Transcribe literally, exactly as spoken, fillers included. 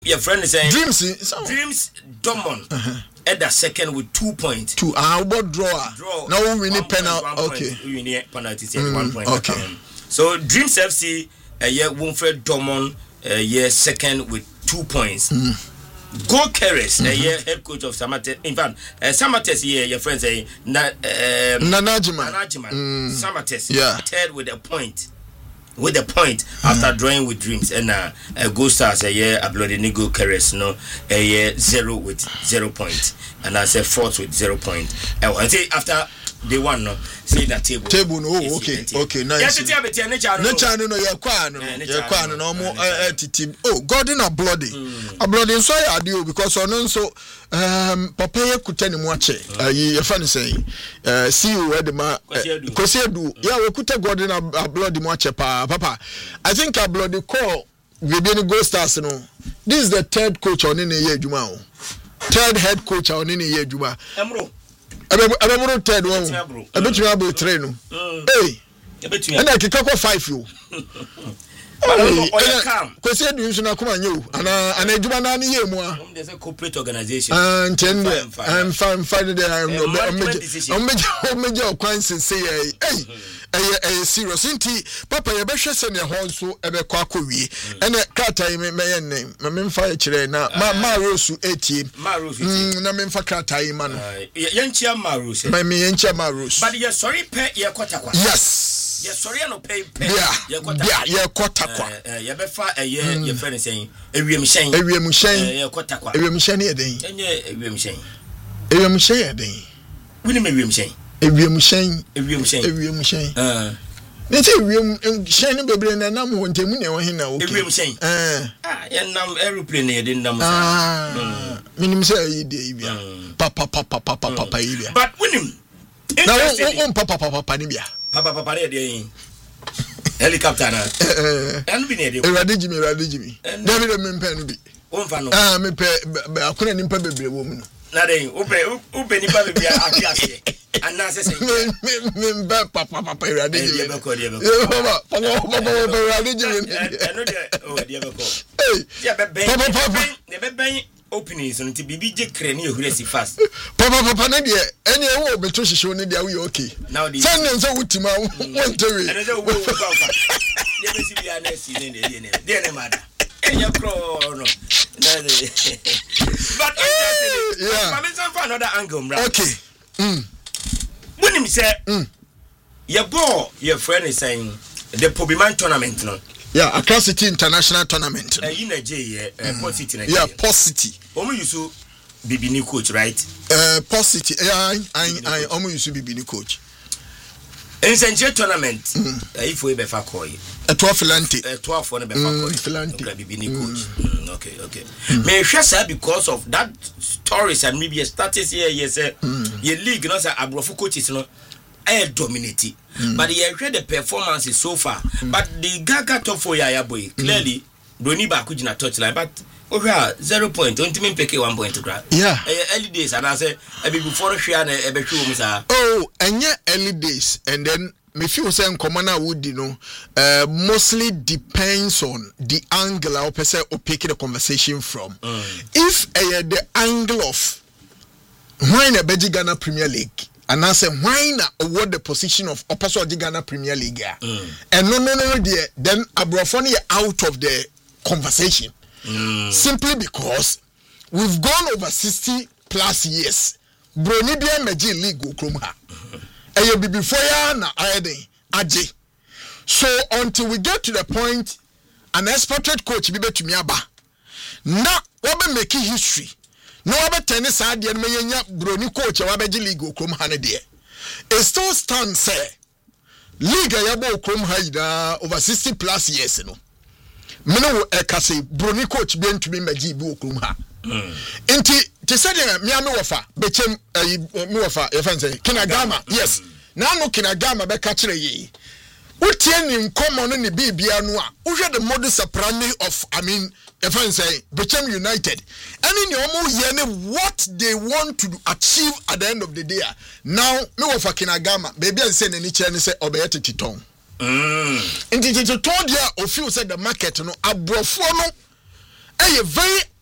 Your friend is saying Dreams Dreams Dortmund uh-huh. at the second with two points. Two ah what draw? Draw. Now we need penalty. Okay. We need penalty mm, one point. Okay. So Dreams F C a uh, yeah Wilfred Dortmund a uh, yeah second with two points. Mm. Goal carriers, mm-hmm. uh, yeah, head coach of Samates. In fact, uh, Samates, yeah, your friend say na um, Nanajiman. Nanajiman. Mm. Samates, yeah, third with a point, with a point mm. after drawing with Dreams, and uh, uh Goal Stars, uh, yeah, a bloody goal carriers, no, uh, yeah, zero with zero point, and I say fourth with zero point. Uh, I say after. They won no see that table table no oh, okay okay nice yes it's a nature no nature no you kwa no you kwa no no mo attitude oh Gordon a bloody a bloody so I do because ono so um papa ye kuta ni mu ache you fan say uh see you where the ma kwesi edu yeah we kuta Gordon a bloody mu ache pa papa I think a bloody call we be ni Goal Stars no this is the third coach on in ye adwuma o third head coach on in ye adwuma emro Abemuro third one. Abetumi abo three no. Hey. Abetumi. And I kikako five yo. Oh, kwesi edu nso na kuma nyew. Ana ana eduma na ne yemu a. There's a corporate organization. Ah, ntende. I'm fine fine there. I'm no I'm I'm I'm okwan sese eh. Hey. Eh eh serious nti papa ye behwe se ne ho nso ebe kwa akowie. Ene kratai me me yen me memfa ye kire na ma ma rosu etie. Ma rosu etie. Na memfa kratai ma no. Ye nchia ma rosu. Me me ye nchia ma rosu. But ye sorry pe ye kwata kwa. Yes. Ye sorry no pay pay. Ye kwata. Yeah, ye kwata kwa. Eh ye be fa eh ye ye friend saying ewiem hyen. Ewiem hyen. Eh ye kwata kwa. Ewiem hyen ye den. Enye ewiem hyen. Ewiem hyen ye den. Wini me ewiem hyen. Ewiem hyen. Ewiem hyen. Ewiem hyen. Eh. Nti ewiem hyen no bebre na nam ho ntemu ne wo hin na okay. Ewiem hyen. Eh. Ah, ye nam aeroplane ye den nam sa. Ah. Minim say yi dey bia. Papa papa papa papa yi bia. But winim. Na wo papa papa papa ni bia. Papa papa dey dey. Helicopter na. Eh. Anu bi na dey. Erade jimi erade jimi. David me mpa no bi. O mfa no. Ah me pe akona ni mpa bebre wo mu no. Na dey upe upe ni pa bebre aki ase. Ana se se. Me mpa papa papa erade jimi. Dey be ko dey be ko. Papa papa papa erade jimi. Anu dey o dey be ko. Eh. Dey be ben. Papa papa. Dey be ben opening so nti bibi je kre ni ehura si fast. Papa papa na dey eni e wo beto hihye ni dey we okay. Now dey. Say nse wutima won tewe. Ene dey wo wo kwa kwa. Dey be si bia na si ni dey dey dey ne mada. Enya kro no. But yeah. I'm going for another angle, right? Okay. Mm. When him say, mm. your ball, your friend is saying the Pobiman tournament, no? Yeah, across City International Tournament. Uh, in Nigeria, uh, Port City, yeah, Port City. Omo used to be new coach, right? Uh, Port City. Yeah, I, I, I, Omo used to be new coach. In Central Tournament, if we be fa koi. A twelve Filante. A twelve for the be fa koi. Filante. Okay, be new coach. Okay, okay. Me share because of that stories and maybe a status here, yes, sir. Your league, no, sir, Abrofo coaches, no. I dominate, mm. but he had the performances so far. Mm. But the Gaga top for Yaya boy clearly, Brony Bakujina touchline, but oh, zero point. Don't mean pick one point to grab. Yeah, early days, and I say, I be before share a better room. Oh, and yeah, early days, and then me feel saying commander would you know, uh, mostly depends on the angle or person or pick the conversation from. Mm. If uh, the angle of why in a Beji Ghana Premier League. And I say, why not award the position of Opaso Ghana Premier League? Mm. And no, no, no, dear, then Abrafoni out of the conversation. Mm. Simply because we've gone over sixty plus years. Bronidia Meji League Ukrumha. And you'll be before ya na Ayade Aje. So until we get to the point, an expatriate coach be to Miaba. Now, what be making history? No other tennis idea me yenya broni coach wa beji league okrom ha ne de. It still stands say league ya bo okrom ha ida over sixty plus years no. Me no e ka say broni coach be ntumi maji bi okrom ha. Enti te say me ame wofa bechem me wofa e fan say Kinagama yes. Na no Kinagama be ka kire yi. Utie ni nkomo no ni bibia no a uhwe the modus operandi of I mean if I say Bechem United and in your more what they want to achieve at the end of the day now me wo fa Kinagama baby and say any chair say obeyete titon mm in the titon dia o feel say the market no abrofo no ɛyɛ very